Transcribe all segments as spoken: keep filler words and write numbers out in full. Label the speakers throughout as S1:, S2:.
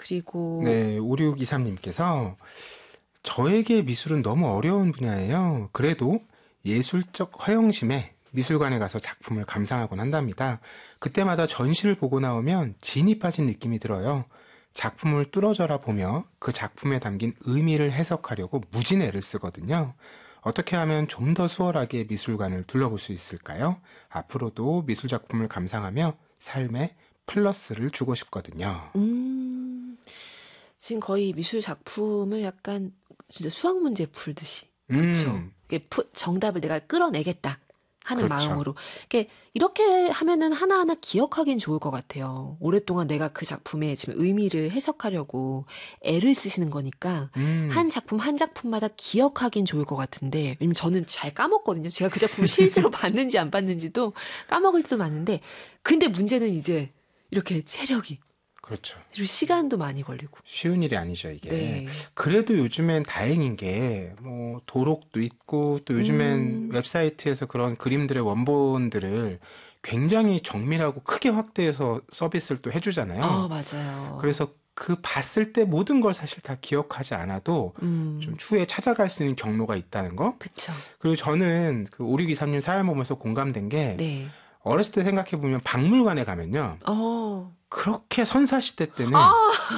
S1: 그리고
S2: 네, 오육이삼님께서 저에게 미술은 너무 어려운 분야예요. 그래도 예술적 허영심에 미술관에 가서 작품을 감상하곤 한답니다. 그때마다 전시를 보고 나오면 진이 빠진 느낌이 들어요. 작품을 뚫어져라 보며 그 작품에 담긴 의미를 해석하려고 무진 애를 쓰거든요. 어떻게 하면 좀 더 수월하게 미술관을 둘러볼 수 있을까요? 앞으로도 미술 작품을 감상하며 삶에 플러스를 주고 싶거든요.
S1: 음, 지금 거의 미술 작품을 약간 진짜 수학 문제 풀듯이. 그쵸?
S2: 음,
S1: 이게 푸- 정답을 내가 끌어내겠다 하는
S2: 그렇죠.
S1: 마음으로. 이게 이렇게 하면은 하나하나 기억하긴 좋을 것 같아요. 오랫동안 내가 그 작품의 지금 의미를 해석하려고 애를 쓰시는 거니까
S2: 음,
S1: 한 작품 한 작품마다 기억하긴 좋을 것 같은데, 왜냐면 저는 잘 까먹거든요. 제가 그 작품을 실제로 봤는지 안 봤는지도 까먹을 때도 많은데, 근데 문제는 이제 이렇게 체력이,
S2: 그렇죠.
S1: 그리고 시간도 많이 걸리고.
S2: 쉬운 일이 아니죠, 이게.
S1: 네.
S2: 그래도 요즘엔 다행인 게, 뭐, 도록도 있고, 또 요즘엔
S1: 음,
S2: 웹사이트에서 그런 그림들의 원본들을 굉장히 정밀하고 크게 확대해서 서비스를 또
S1: 아,
S2: 해주잖아요.
S1: 맞아요.
S2: 그래서 그 봤을 때 모든 걸 사실 다 기억하지 않아도 좀
S1: 음,
S2: 추후에 찾아갈 수 있는 경로가 있다는 거.
S1: 그쵸.
S2: 그리고 저는 그 오육이삼님 사연 보면서 공감된 게,
S1: 네.
S2: 어렸을 때 생각해보면 박물관에 가면요.
S1: 어,
S2: 그렇게 선사시대 때는
S1: 아,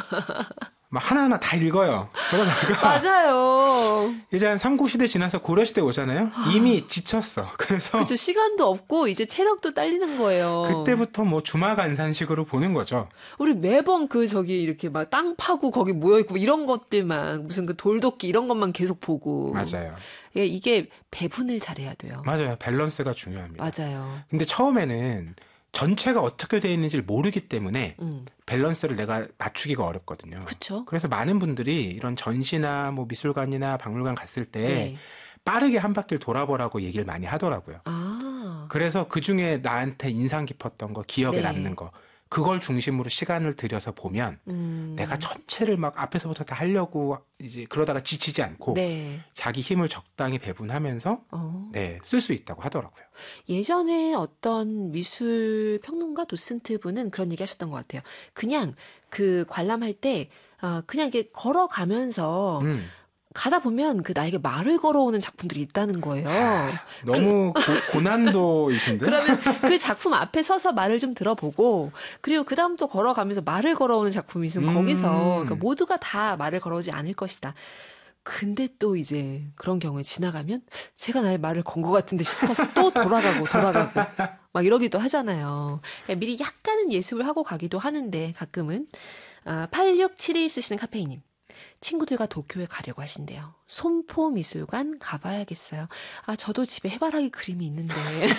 S2: 막 하나하나 다 읽어요. 그러다가
S1: 맞아요.
S2: 이제 한 삼국시대 지나서 고려시대 오잖아요. 이미 지쳤어. 그래서
S1: 그죠. 시간도 없고, 이제 체력도 딸리는 거예요.
S2: 그때부터 뭐 주마간산식으로 보는 거죠.
S1: 우리 매번 그, 저기, 이렇게 막 땅 파고 거기 모여있고, 이런 것들만, 무슨 그 돌도끼 이런 것만 계속 보고.
S2: 맞아요.
S1: 예, 이게 배분을 잘해야 돼요.
S2: 맞아요. 밸런스가 중요합니다.
S1: 맞아요.
S2: 근데 처음에는 전체가 어떻게 되어 있는지를 모르기 때문에
S1: 음,
S2: 밸런스를 내가 맞추기가 어렵거든요.
S1: 그쵸?
S2: 그래서 많은 분들이 이런 전시나 뭐 미술관이나 박물관 갔을 때
S1: 네.
S2: 빠르게 한 바퀴를 돌아보라고 얘기를 많이 하더라고요.
S1: 아,
S2: 그래서 그 중에 나한테 인상 깊었던 거, 기억에 남는
S1: 네.
S2: 거, 그걸 중심으로 시간을 들여서 보면 내가
S1: 음,
S2: 전체를 막 앞에서부터 다 하려고 이제 그러다가 지치지 않고
S1: 네.
S2: 자기 힘을 적당히 배분하면서
S1: 어.
S2: 네, 쓸 수 있다고 하더라고요.
S1: 예전에 어떤 미술 평론가 도슨트 분은 그런 얘기 하셨던 것 같아요. 그냥 그 관람할 때, 아, 그냥 이게 걸어가면서
S2: 음,
S1: 가다 보면 그 나에게 말을 걸어오는 작품들이 있다는 거예요.
S2: 하,
S1: 그,
S2: 너무 고, 고난도이신데?
S1: 그러면 그 작품 앞에 서서 말을 좀 들어보고, 그리고 그 다음 또 걸어가면서 말을 걸어오는 작품이 있으면 거기서, 그러니까
S2: 음,
S1: 모두가 다 말을 걸어오지 않을 것이다. 근데 또 이제 그런 경우에 지나가면 제가 나의 말을 건 것 같은데 싶어서 또 돌아가고 돌아가고 막 이러기도 하잖아요. 그러니까 미리 약간은 예습을 하고 가기도 하는데 가끔은. 아, 팔육칠이 쓰시는 카페이님. 친구들과 도쿄에 가려고 하신대요. 손포미술관 가봐야겠어요. 아, 저도 집에 해바라기 그림이 있는데.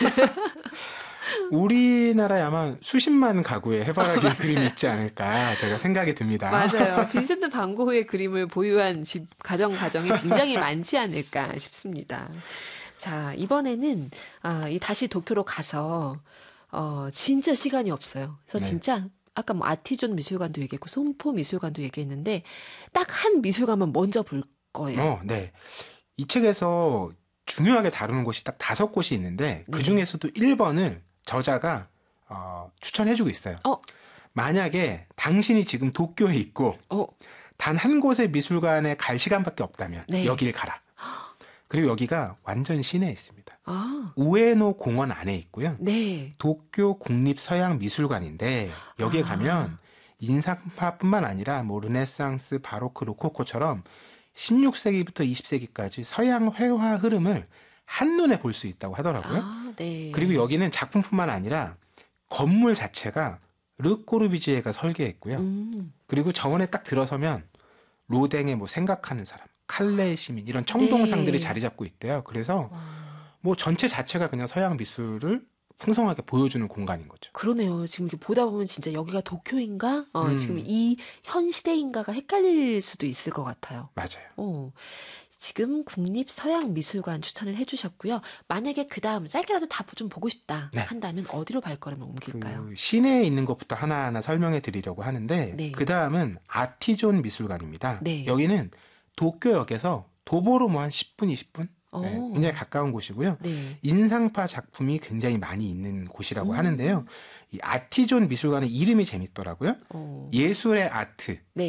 S2: 우리나라에 아마 수십만 가구에 해바라기 그림이
S1: 맞아요.
S2: 있지 않을까 제가 생각이 듭니다.
S1: 맞아요. 빈센트 반 고흐의 그림을 보유한 집, 가정, 가정이 굉장히 많지 않을까 싶습니다. 자, 이번에는, 아, 이 다시 도쿄로 가서, 어, 진짜 시간이 없어요. 그래서
S2: 네.
S1: 진짜, 아까 뭐 아티존 미술관도 얘기했고, 송포 미술관도 얘기했는데, 딱 한 미술관만 먼저 볼 거예요.
S2: 어, 네. 이 책에서 중요하게 다루는 곳이 딱 다섯 곳이 있는데 그
S1: 네.
S2: 중에서도 일 번을 저자가 어, 추천해주고 있어요.
S1: 어,
S2: 만약에 당신이 지금 도쿄에 있고
S1: 어,
S2: 단 한 곳의 미술관에 갈 시간밖에 없다면
S1: 네.
S2: 여길 가라. 그리고 여기가 완전 시내에 있습니다.
S1: 아,
S2: 우에노 공원 안에 있고요.
S1: 네.
S2: 도쿄 국립서양미술관인데 여기에 가면
S1: 아,
S2: 인상파뿐만 아니라 뭐 르네상스, 바로크, 로코코처럼 십육 세기부터 이십 세기까지 서양 회화 흐름을 한눈에 볼 수 있다고 하더라고요.
S1: 아,
S2: 그리고
S1: 네.
S2: 여기는 작품뿐만 아니라 건물 자체가 르꼬르비지에가 설계했고요.
S1: 음,
S2: 그리고 정원에 딱 들어서면 로댕의 뭐 생각하는 사람, 칼레의 시민 이런 청동상들이
S1: 네.
S2: 자리 잡고 있대요. 그래서
S1: 와.
S2: 뭐 전체 자체가 그냥 서양 미술을 풍성하게 보여주는 공간인 거죠.
S1: 그러네요. 지금 이렇게 보다 보면 진짜 여기가 도쿄인가? 어, 지금
S2: 음,
S1: 이 현 시대인가가 헷갈릴 수도 있을 것 같아요.
S2: 맞아요.
S1: 어, 지금 국립서양미술관 추천을 해주셨고요. 만약에 그 다음 짧게라도 다 좀 보고 싶다
S2: 네.
S1: 한다면 어디로 발걸음을 옮길까요?
S2: 그 시내에 있는 것부터 하나하나 설명해 드리려고 하는데
S1: 네,
S2: 그 다음은 아티존 미술관입니다.
S1: 네,
S2: 여기는 도쿄역에서 도보로 뭐 한 십 분, 이십 분? 네, 굉장히
S1: 어,
S2: 가까운 곳이고요.
S1: 네,
S2: 인상파 작품이 굉장히 많이 있는 곳이라고 하는데요.
S1: 음,
S2: 이 아티존 미술관의 이름이 재밌더라고요.
S1: 어,
S2: 예술의 아트,
S1: 네.